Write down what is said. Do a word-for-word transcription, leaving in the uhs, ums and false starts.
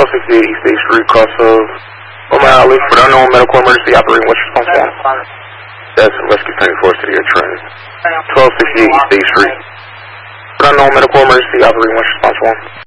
twelve sixty-eight East State Street, cross of O'Malley for the unknown medical emergency operating what's response one. That's Rescue twenty-four City of Trenton. twelve sixty-eight East State Street. For the unknown medical emergency operating what's response one.